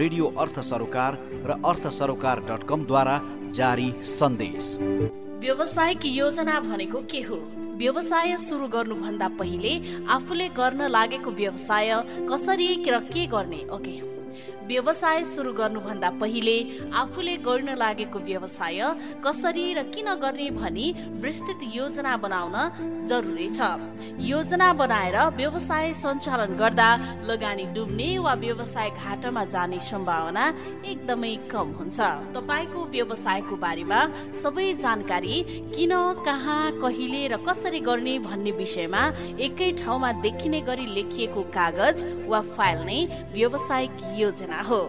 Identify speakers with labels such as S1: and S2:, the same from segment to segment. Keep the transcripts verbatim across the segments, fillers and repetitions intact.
S1: Radio अर्थ सरोकार र अर्थ सरोकार डट कमद्वारा जारी सन्देश।
S2: व्यवसायिक योजना भनेको के हो? व्यवसाय सुरु गर्नुभन्दा पहिले आफूले गर्न लागेको व्यवसाय कसरी र के गर्ने? ओके, व्यवसाय सुरु गर्नुभन्दा पहिले आफूले गर्न लागेको व्यवसाय कसरी र किन गर्ने भनी विस्तृत योजना बनाउन जरुरी छ। योजना बनाएर व्यवसाय सञ्चालन गर्दा लगानी डुब्ने वा व्यवसाय घाटामा जाने सम्भावना एकदमै कम हुन्छ। तपाईको व्यवसायको बारेमा सबै जानकारी किन, कहाँ, कहिले र कसरी गर्ने भन्ने विषयमा एकै ठाउँमा देखिने गरी लेखिएको कागज वा फाइल नै व्यवसायिक योजना हो।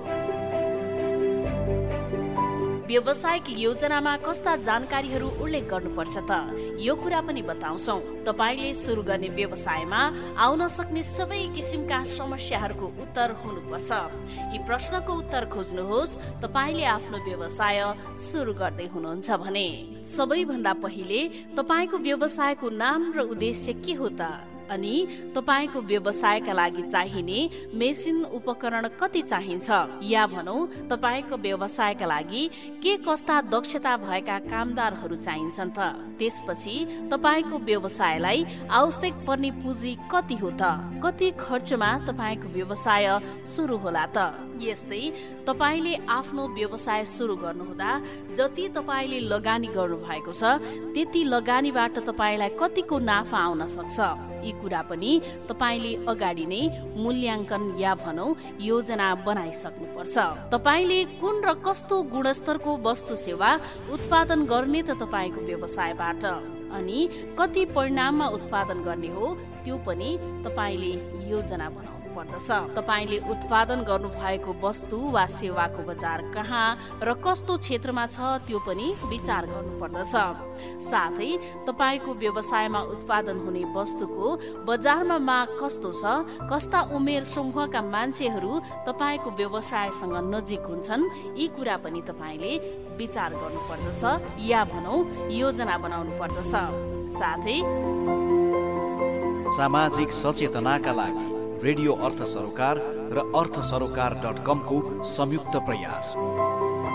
S2: व्यवसायिक योजनामा कस्ता जानकारीहरू उल्लेख गर्नुपर्छ त यो कुरा पनि बताउँछौ। तपाईले सुरु गर्ने व्यवसायमा आउन सक्ने सबै किसिमका समस्याहरूको उत्तर हुनुपर्छ। यी प्रश्नको उत्तर खोज्नुहोस् तपाईले आफ्नो व्यवसाय सुरु गर्दै हुनुहुन्छ भने। सबैभन्दा पहिले तपाईको व्यवसायको नाम र उद्देश्य के हो त? अनि तपाईको व्यवसायका लागि चाहिने मेसिन उपकरण कति चाहिन्छ, या भनौं तपाईको व्यवसायका लागि के कस्ता दक्षता भएका कामदारहरू चाहिन्छन् त? त्यसपछि तपाईको व्यवसायलाई आवश्यक पर्ने पुँजी कति हो त? कति खर्चमा तपाईको व्यवसाय सुरु होला त? यस्तै तपाईले आफ्नो व्यवसाय सुरु गर्नुहुँदा जति तपाईले लगानी गर्नु भएको छ त्यति लगानीबाट तपाईलाई कतिको नाफा आउन सक्छ, यी कुरा पनि तपाईले अगाडि नै मूल्याङ्कन या भनौं योजना बनाइसक्नुपर्छ। तपाईले कुन र कस्तो गुणस्तरको वस्तु सेवा उत्पादन गर्ने त तपाईको व्यवसायबाट, अनि कति परिणाममा उत्पादन गर्ने हो त्यो पनि तपाईले योजना बनाउनु पर्दछ। तपाईले उत्पादन गर्नु भएको वस्तु वा सेवाको बजार कहाँ र कस्तो क्षेत्रमा छ त्यो पनि विचार गर्नु पर्दछ। साथै तपाईको व्यवसायमा उत्पादन हुने वस्तुको बजारमा माग कस्तो छ, कस्ता उमेर समूहका मान्छेहरू तपाईको व्यवसायसँग नजिक हुन्छन्, यी कुरा पनि तपाईले विचार गर्नु पर्दछ या भनौं योजना बनाउनु पर्दछ। साथै
S1: सामाजिक सचेतनाका लागि रेडियो अर्थ सरोकार र अर्थ सरोकार डट कमको संयुक्त प्रयास।